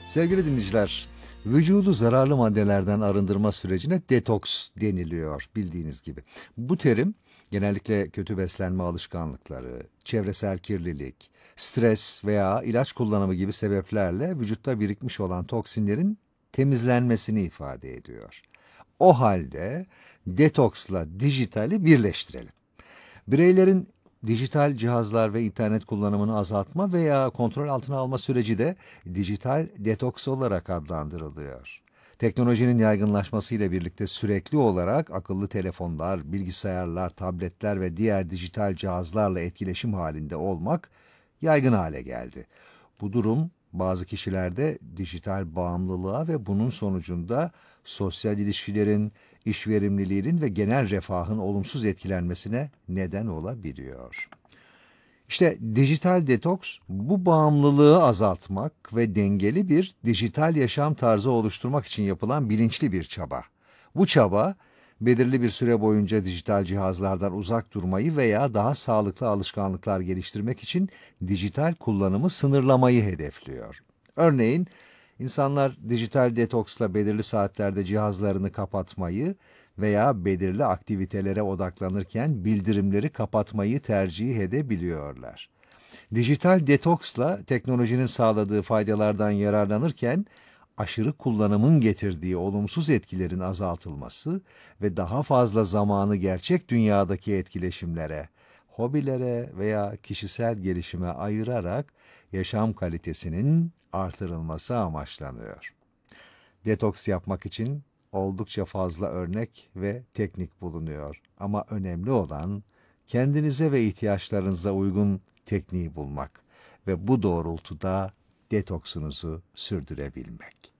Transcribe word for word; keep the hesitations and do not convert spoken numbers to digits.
Sevgili dinleyiciler, vücudu zararlı maddelerden arındırma sürecine detoks deniliyor bildiğiniz gibi. Bu terim genellikle kötü beslenme alışkanlıkları, çevresel kirlilik, stres veya ilaç kullanımı gibi sebeplerle vücutta birikmiş olan toksinlerin temizlenmesini ifade ediyor. O halde detoksla dijitali birleştirelim. Bireylerin dijital cihazlar ve internet kullanımını azaltma veya kontrol altına alma süreci de dijital detoks olarak adlandırılıyor. Teknolojinin yaygınlaşmasıyla birlikte sürekli olarak akıllı telefonlar, bilgisayarlar, tabletler ve diğer dijital cihazlarla etkileşim halinde olmak yaygın hale geldi. Bu durum bazı kişilerde dijital bağımlılığa ve bunun sonucunda sosyal ilişkilerin, iş verimliliğinin ve genel refahın olumsuz etkilenmesine neden olabiliyor. İşte dijital detoks, bu bağımlılığı azaltmak ve dengeli bir dijital yaşam tarzı oluşturmak için yapılan bilinçli bir çaba. Bu çaba, belirli bir süre boyunca dijital cihazlardan uzak durmayı veya daha sağlıklı alışkanlıklar geliştirmek için dijital kullanımı sınırlamayı hedefliyor. Örneğin, insanlar dijital detoksla belirli saatlerde cihazlarını kapatmayı veya belirli aktivitelere odaklanırken bildirimleri kapatmayı tercih edebiliyorlar. Dijital detoksla teknolojinin sağladığı faydalardan yararlanırken aşırı kullanımın getirdiği olumsuz etkilerin azaltılması ve daha fazla zamanı gerçek dünyadaki etkileşimlere, hobilere veya kişisel gelişime ayırarak yaşam kalitesinin artırılması amaçlanıyor. Detoks yapmak için oldukça fazla örnek ve teknik bulunuyor. Ama önemli olan kendinize ve ihtiyaçlarınıza uygun tekniği bulmak ve bu doğrultuda detoksunuzu sürdürebilmek.